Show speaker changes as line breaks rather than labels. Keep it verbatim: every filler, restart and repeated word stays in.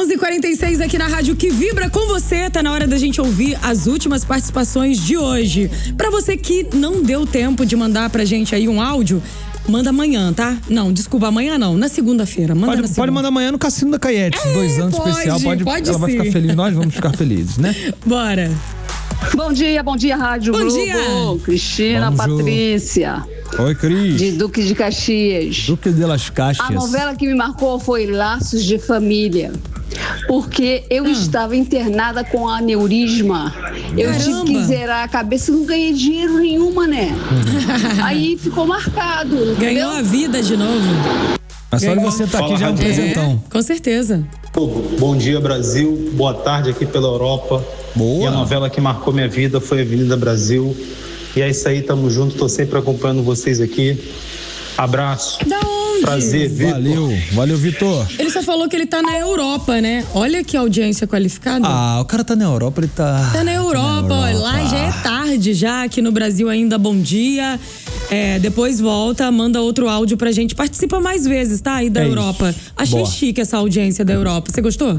onze e quarenta e seis aqui na Rádio Que Vibra com você. Tá na hora da gente ouvir as últimas participações de hoje. Pra você que não deu tempo de mandar pra gente aí um áudio, manda amanhã, tá? Não, desculpa, amanhã não, na segunda-feira. Manda
pode,
na segunda.
Pode mandar amanhã no Cassino da Caetes,
É,
dois anos
pode,
especial. Pode,
pode
ela vai
sim.
ficar feliz, nós vamos ficar felizes, né?
Bora.
Bom dia, bom dia, Rádio
Bom
Globo.
dia.
Cristina,
Bom
Patrícia,
Oi, Cris.
de Duque de Caxias.
Duque de las Caxias.
A novela que me marcou foi Laços de Família, porque eu
Ah.
estava internada com aneurisma. Eu tive
Caramba.
que zerar a cabeça e não ganhei dinheiro nenhuma, né? Aí ficou marcado, entendeu?
Ganhou a vida de novo.
Mas só de
Ganhou.
você estar aqui
Fala,
já é um
Rádio.
presentão.
Com certeza.
Bom dia, Brasil. Boa tarde aqui pela Europa.
Boa.
E a novela que marcou minha vida foi Avenida Brasil. E é isso aí, tamo junto. Tô sempre acompanhando vocês aqui. Abraço.
Da onde?
Prazer, Vitor.
Valeu, valeu, Vitor.
Ele só falou que ele tá na Europa, né? Olha que audiência qualificada.
Ah, o cara tá na Europa, ele tá...
Tá na Europa, ó, lá já é tarde já, aqui no Brasil ainda bom dia. É, depois volta, manda outro áudio pra gente. Participa mais vezes, tá? Aí da
É isso.
Europa. Achei
Boa.
chique essa audiência da Europa. Você gostou?